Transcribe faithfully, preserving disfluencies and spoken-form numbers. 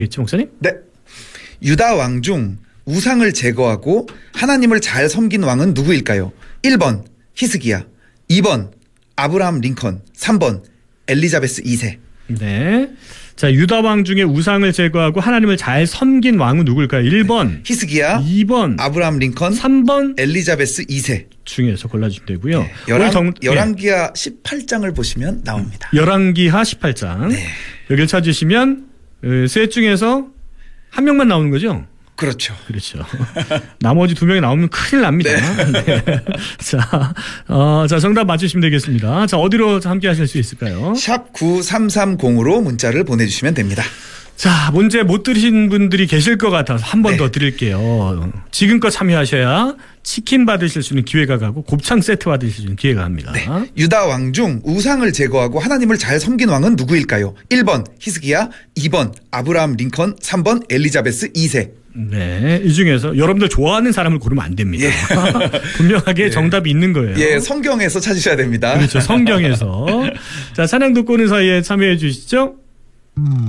있죠, 목사님? 네. 유다 왕 중 우상을 제거하고 하나님을 잘 섬긴 왕은 누구일까요? 일 번 히스기야, 이 번 아브라함 링컨, 삼 번 엘리자베스 이 세. 네. 자, 유다 왕 중에 우상을 제거하고 하나님을 잘 섬긴 왕은 누굴까요? 일 번 네. 히스기야, 이 번 아브라함 링컨, 삼 번 엘리자베스 이 세 중에서 골라주시면 되고요. 네. 열왕, 정... 열왕기하 십팔 장을 보시면 나옵니다. 열왕기하 십팔 장. 네. 여기를 찾으시면 셋 중에서 한 명만 나오는 거죠? 그렇죠. 그렇죠. 나머지 두 명이 나오면 큰일 납니다. 네. 네. 자, 어, 자, 정답 맞추시면 되겠습니다. 자, 어디로 함께 하실 수 있을까요? 샵 구삼삼공으로 문자를 보내주시면 됩니다. 자, 문제 못 들으신 분들이 계실 것 같아서 한 번 더 네. 드릴게요. 지금껏 참여하셔야 치킨 받으실 수 있는 기회가 가고 곱창 세트 받으실 수 있는 기회가 갑니다. 네. 유다 왕 중 우상을 제거하고 하나님을 잘 섬긴 왕은 누구일까요? 일 번 히스기야, 이 번 아브라함 링컨, 삼 번 엘리자베스 이 세. 네, 이 중에서 여러분들 좋아하는 사람을 고르면 안 됩니다. 예. 분명하게 예. 정답이 있는 거예요. 예, 성경에서 찾으셔야 됩니다. 그렇죠, 성경에서. 자, 찬양 듣고 오는 사이에 참여해 주시죠.